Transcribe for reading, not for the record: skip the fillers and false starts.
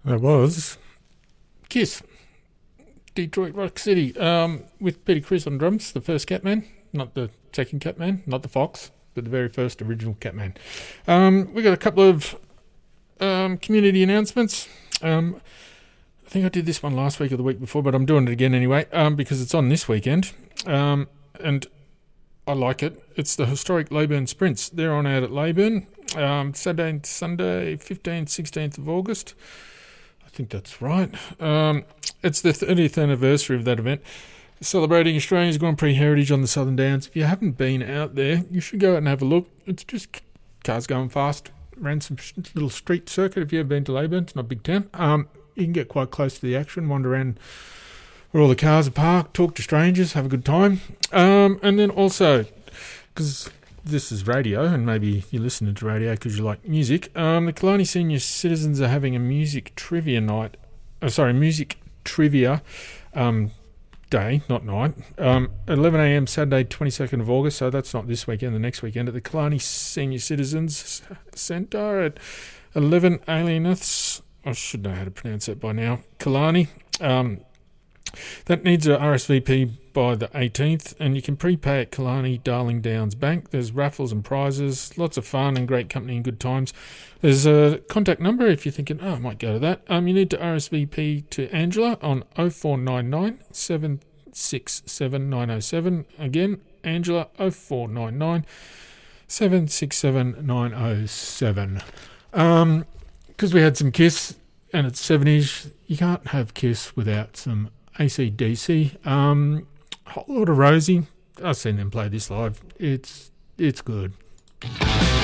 That was Kiss, Detroit Rock City, with Peter Criss on drums, the first Catman, not the second Catman, not the Fox, but the very first original Catman. We got a couple of community announcements. I think I did this one last week or the week before, but I'm doing it again anyway, because it's on this weekend, and I like it. It's the historic Leyburn Sprints. They're on out at Leyburn, Saturday and Sunday, 15th, 16th of August. I think that's right. It's the 30th anniversary of that event, celebrating Australia's Grand Prix heritage on the Southern Downs. If you haven't been out there, you should go out and have a look. It's just cars going fast. Ran some little street circuit. If you've ever been to Leyburn, it's not a big town. You can get quite close to the action, wander around where all the cars are parked, talk to strangers, have a good time. And then also, because this is radio, and maybe you're listening to radio because you like music, the Killarney Senior Citizens are having a music trivia night. Music trivia day, not night. 11 a.m. Saturday, 22nd of August, so that's not this weekend, the next weekend, at the Killarney Senior Citizens Centre at 11 Alieniths. I should know how to pronounce that by now. Killarney. That needs a RSVP by the 18th, and you can prepay at Killarney Darling Downs Bank. There's raffles and prizes, lots of fun and great company and good times. There's a contact number if you're thinking, I might go to that. You need to RSVP to Angela on 0499 767 907. Again, Angela, 0499 767 907. Because we had some Kiss, and it's 70s, you can't have Kiss without some AC/DC. Whole Lot of Rosie. I've seen them play this live. It's good.